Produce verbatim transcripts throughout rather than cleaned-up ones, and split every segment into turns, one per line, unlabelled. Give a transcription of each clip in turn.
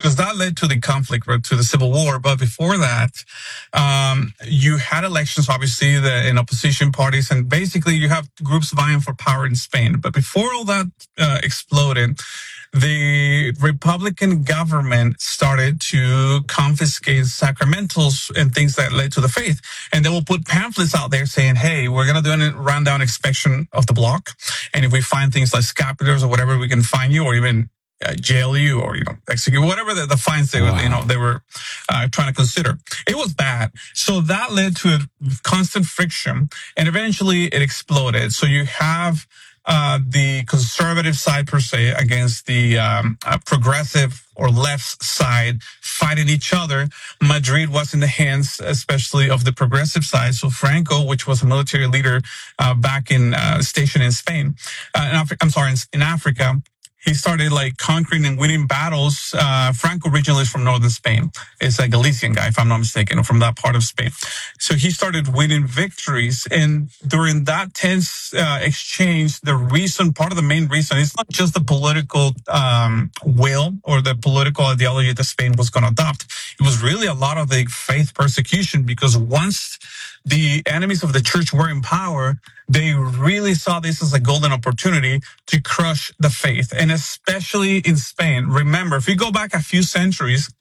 because that led to the conflict, right, to the Civil War. But before that, um, you had elections, obviously, the, in opposition parties, and basically you have groups vying for power in Spain. But before all that uh, exploded, the Republican government started to confiscate sacramentals and things that led to the faith. And they will put pamphlets out there saying, hey, we're going to do a rundown inspection of the block. And if we find things like scapulars or whatever, we can fine you or even uh, jail you or, you know, execute, whatever the, the fines they, wow. were, you know, they were uh, trying to consider. It was bad. So that led to a constant friction, and eventually it exploded. So you have Uh, the conservative side per se against the um, uh, progressive or left side fighting each other. Madrid was in the hands, especially of the progressive side. So Franco, which was a military leader uh, back in uh, stationed in Spain, uh, in Afri- I'm sorry, in, in Africa. He started like conquering and winning battles. Uh, Franco originally is from northern Spain. It's a Galician guy, if I'm not mistaken, from that part of Spain. So he started winning victories. And during that tense uh, exchange, the reason, part of the main reason, it's not just the political um, will or the political ideology that Spain was going to adopt. It was really a lot of the faith persecution, because once the enemies of the church were in power, they really saw this as a golden opportunity to crush the faith. And especially in Spain, remember, if you go back a few centuries,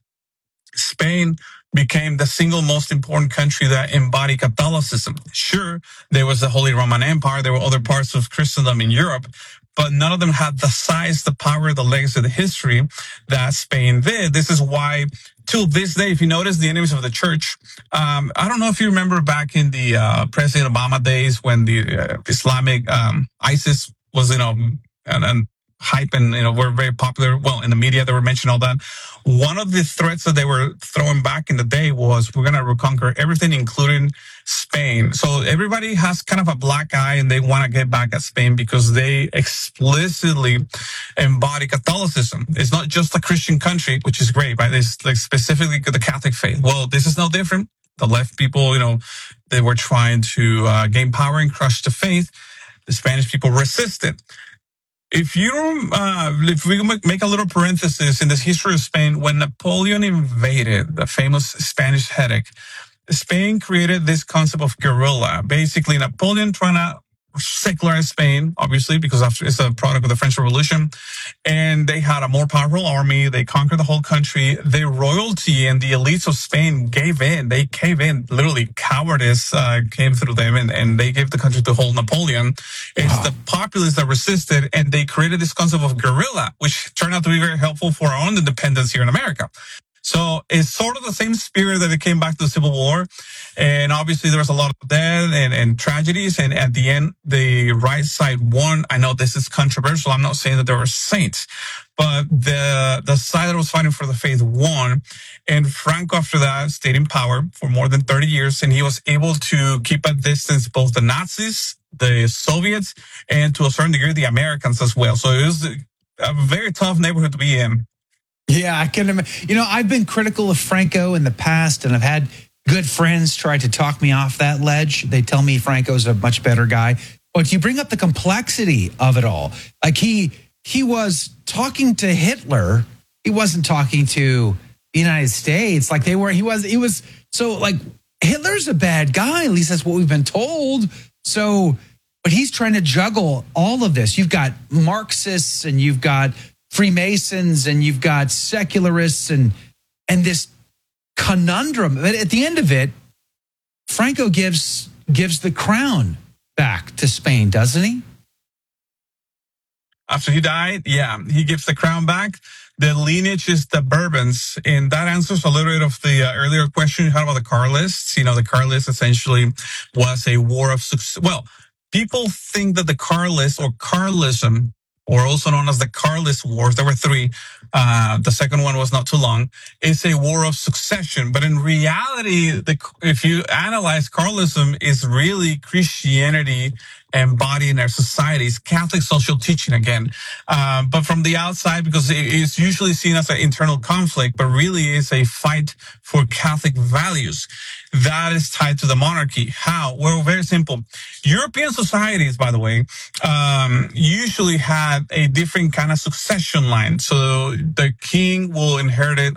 Spain became the single most important country that embodied Catholicism. Sure, there was the Holy Roman Empire, there were other parts of Christendom in Europe, but none of them had the size, the power, the legacy, the history that Spain did. This is why, till this day, if you notice, the enemies of the church, um, I don't know if you remember back in the uh, President Obama days when the uh, Islamic um, ISIS was, you know, and, and hype and, you know, were very popular. Well, in the media, they were mentioning all that. One of the threats that they were throwing back in the day was, we're going to reconquer everything, including Spain. So everybody has kind of a black eye, and they want to get back at Spain because they explicitly embody Catholicism. It's not just a Christian country, which is great, right? It's like specifically the Catholic faith. Well, this is no different. The left people, you know, they were trying to uh, gain power and crush the faith. The Spanish people resisted. If you, uh, if we make a little parenthesis in this history of Spain, when Napoleon invaded, the famous Spanish headache, Spain created this concept of guerrilla. Basically, Napoleon trying to secularize Spain, obviously, because it's a product of the French Revolution. And they had a more powerful army. They conquered the whole country. The royalty and the elites of Spain gave in. They cave in. Literally, cowardice uh, came through them, and, and they gave the country to whole Napoleon. It's wow. the populace that resisted, and they created this concept of guerrilla, which turned out to be very helpful for our own independence here in America. So it's sort of the same spirit that it came back to the Civil War. And obviously there was a lot of death and, and tragedies. And at the end, the right side won. I know this is controversial. I'm not saying that there were saints, but the, the side that was fighting for the faith won. And Franco, after that, stayed in power for more than thirty years. And he was able to keep at distance both the Nazis, the Soviets, and to a certain degree, the Americans as well. So it was a very tough neighborhood to be in.
Yeah, I can imagine. You know, I've been critical of Franco in the past, and I've had good friends try to talk me off that ledge. They tell me Franco's a much better guy. But you bring up the complexity of it all. Like he he was talking to Hitler. He wasn't talking to the United States. Like they were. He was. He was. So like Hitler's a bad guy. At least that's what we've been told. So, but he's trying to juggle all of this. You've got Marxists and you've got Freemasons and you've got secularists and and this conundrum. But at the end of it, Franco gives gives the crown back to Spain, doesn't he?
After he died, yeah, he gives the crown back. The lineage is the Bourbons, and that answers a little bit of the uh, earlier question you had about the Carlists. You know, the Carlists essentially was a war of success. Well, people think that the Carlists or Carlism, or also known as the Carlist Wars, there were three. Uh, the second one was not too long. It's a war of succession. But in reality, the, if you analyze Carlism, is really Christianity embodied in our societies, Catholic social teaching again. Uh, but from the outside, because it is usually seen as an internal conflict, but really is a fight for Catholic values. That is tied to the monarchy. How? Well, very simple. European societies, by the way, um, usually had a different kind of succession line. So the king will inherit